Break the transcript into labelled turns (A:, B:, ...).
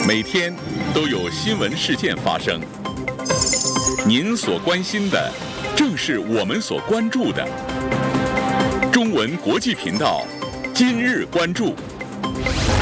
A: 每天都有新闻事件发生，您所关心的正是我们所关注的。中文国际频道今日关注。